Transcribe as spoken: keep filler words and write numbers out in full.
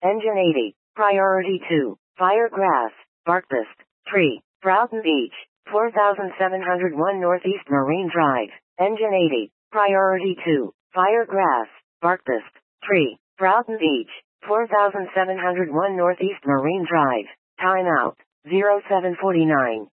Engine eighty. Priority two. Firegrass, Barkbist, three. Broughton Beach, four thousand seven hundred one Northeast Marine Drive. Engine eighty. Priority two. Firegrass, Barkbist, three. Broughton Beach, four thousand seven hundred one Northeast Marine Drive. Time out. zero seven forty-nine.